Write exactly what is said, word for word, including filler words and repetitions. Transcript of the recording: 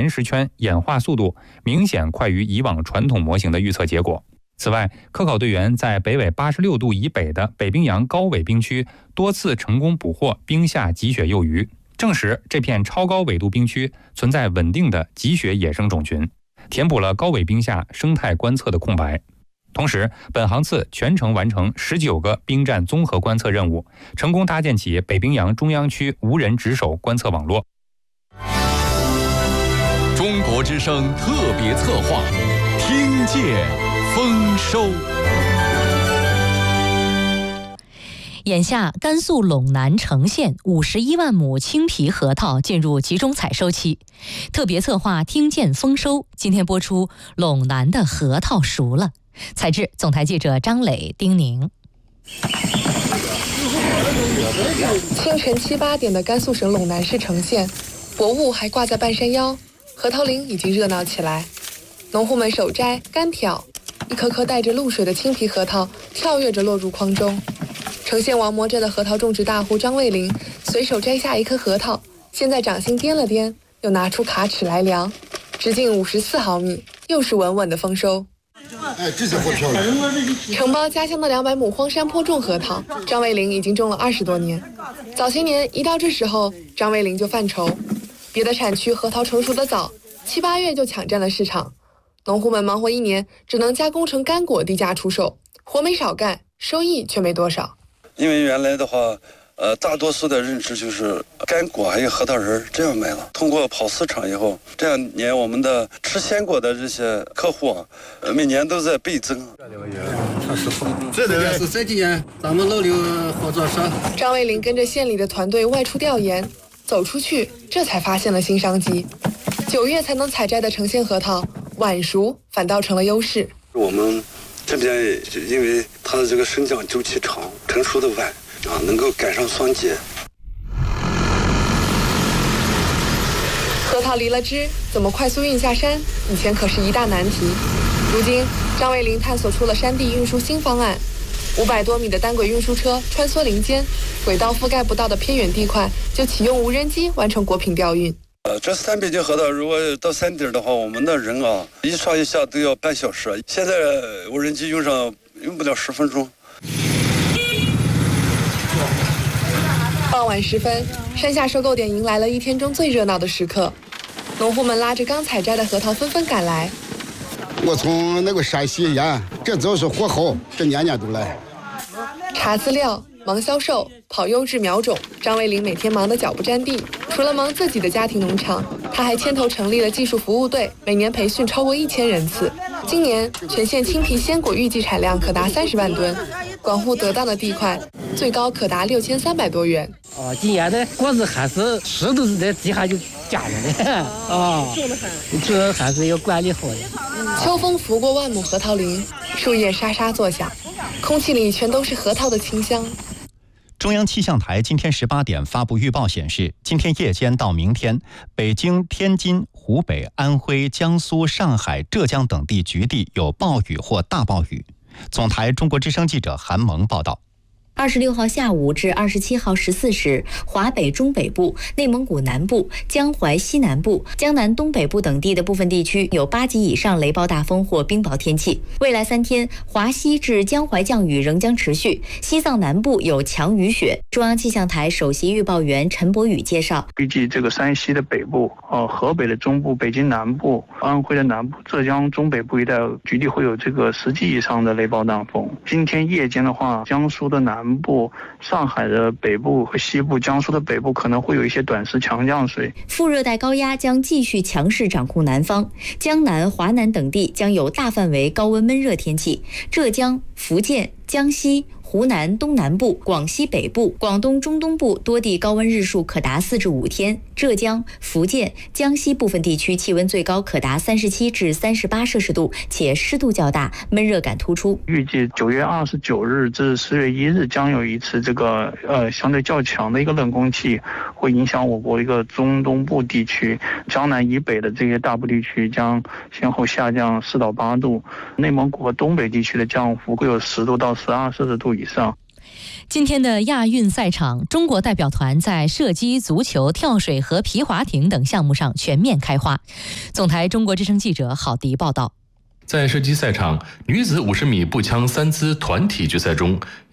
岩石圈演化速度明显快于以往传统模型的预测结果。此外，科考队员在北纬八十六度以北的北冰洋高纬冰区多次成功捕获冰下极雪幼鱼，证实这片超高纬度冰区存在稳定的极雪野生种群，填补了高纬冰下生态观测的空白。同时，本航次全程完成十九个冰站综合观测任务，成功搭建起北冰洋中央区无人值守观测网络。 中国之声特别策划，听见丰收。 眼下，甘肃陇南成县五十一万亩青皮核桃进入集中采收期。特别策划听见丰收，今天播出陇南的核桃熟了。采制总台记者张磊、丁宁。 清晨七八点的甘肃省陇南市成县，薄雾还挂在半山腰，核桃林已经热闹起来。农户们手摘干挑，一颗颗带着露水的青皮核桃跳跃着落入筐中。成县王磨镇的核桃种植大户张卫林随手摘下一颗核桃，先在掌心掂了掂，又拿出卡尺来量，直径五十四毫米，又是稳稳的丰收。 哎，这家伙漂亮！ 承包家乡的两百亩荒山坡种核桃，张卫林已经种了二十多年。早些年一到这时候，张卫林就犯愁，别的产区核桃成熟的早，七八月就抢占了市场，农户们忙活一年，只能加工成干果低价出售，活没少干，收益却没多少。 因为原来的话，呃，大多数的认知就是干果还有核桃仁这样卖了。通过跑市场以后，这两年我们的吃鲜果的这些客户啊，呃，每年都在倍增。 这个是这几年咱们老刘合作社。 张卫林跟着县里的团队外出调研，走出去，这才发现了新商机。九月才能采摘的成县核桃，晚熟反倒成了优势。 我们这边因为它的这个生长周期长，成熟的晚啊，能够赶上霜结。 核桃离了枝，怎么快速运下山？以前可是一大难题。如今，张卫林探索出了山地运输新方案。五百多米的单轨运输车穿梭林间，轨道覆盖不到的偏远地块，就启用无人机完成果品调运。 呃，这三百斤核桃，如果到山顶的话，我们的人啊，一上一下都要半小时。现在无人机用上用不了十分钟。 傍晚时分，山下收购点迎来了一天中最热闹的时刻，农户们拉着刚采摘的核桃纷纷赶来。 我从那个山西沿，这就是火候，这年年都来。 查资料、忙销售、跑优质苗种，张卫林每天忙得脚不沾地。除了忙自己的家庭农场，他还牵头成立了技术服务队，每年培训超过一千人次。今年全县青皮鲜果预计产量可达三十万吨，管护得当的地块，最高可达六千三百多元。 哦，今年的果子还是石头在地下就夹着的啊，这还是要管理好的。 秋风拂过万亩核桃林，树叶沙沙作响，空气里全都是核桃的清香。 中央气象台今天十八点发布预报显示，今天夜间到明天，北京、天津、湖北、安徽、江苏、上海、浙江等地局地有暴雨或大暴雨。总台中国之声记者韩萌报道。 二十六号下午至二十七号十四时，华北中北部、内蒙古南部、江淮西南部、江南东北部等地的部分地区有八级以上雷暴大风或冰雹天气。未来三天，华西至江淮降雨仍将持续，西藏南部有强雨雪。中央气象台首席预报员陈博宇介绍， 预计这个山西的北部、呃河北的中部、北京南部、安徽的南部、浙江中北部一带局地会有这个十级以上的雷暴大风。今天夜间的话，江苏的南南部、上海的北部和西部、江苏的北部可能会有一些短时强降水。 副热带高压将继续强势掌控南方，江南、华南等地将有大范围高温闷热天气。浙江、福建、江西、湖南东南部、广西北部、广东中东部多地高温日数可达四至五天，浙江、福建、江西部分地区气温最高可达三十七至三十八摄氏度，且湿度较大，闷热感突出。 预计九月二十九日至十月一日将有一次这个呃相对较强的一个冷空气，会影响我国一个中东部地区，江南以北的这些大部地区将先后下降四到八度，内蒙古和东北地区的降幅会有十度到十二摄氏度以上。 今天的亚运赛场，中国代表团在射击、足球、跳水和皮划艇等项目上全面开花。总台中国之声记者郝迪报道。 在射击赛场，女子五十米步枪三姿团体决赛中，